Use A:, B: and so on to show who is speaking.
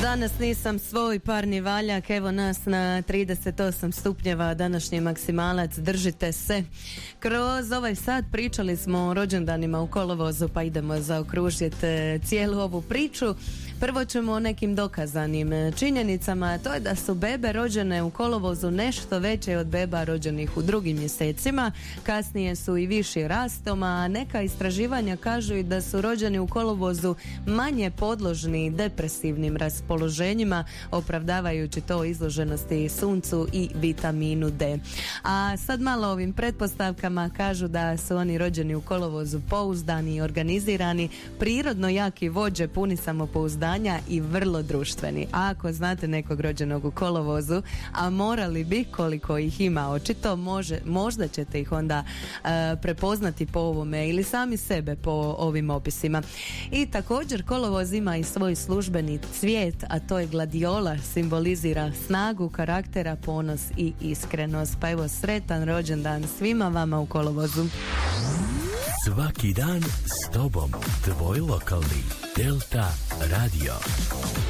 A: Danas nisam svoj parni valjak, evo nas na 38 stupnjeva, današnji maksimalac, držite se. Kroz ovaj sat pričali smo o rođendanima u kolovozu, pa idemo zaokružiti cijelu ovu priču. Prvo ćemo o nekim dokazanim činjenicama, to je da su bebe rođene u kolovozu nešto veće od beba rođenih u drugim mjesecima, kasnije su i viši rastom, a neka istraživanja kažu i da su rođeni u kolovozu manje podložni depresivnim raspoloženjima, opravdavajući to izloženosti suncu i vitaminu D. A sad malo ovim pretpostavkama, kažu da su oni rođeni u kolovozu pouzdani i organizirani, prirodno jaki vođe, puni samopouzdanja i vrlo društveni. A ako znate nekog rođenog u kolovozu, a morali bi, koliko ih ima očito, možda ćete ih onda prepoznati po ovome ili sami sebe po ovim opisima. I također kolovoz ima i svoj službeni cvijet, a to je gladiola, simbolizira snagu karaktera, ponos i iskrenost. Pa evo, sretan rođendan svima vama u kolovozu.
B: Svaki dan s tobom, tvoj lokalni Delta Radio.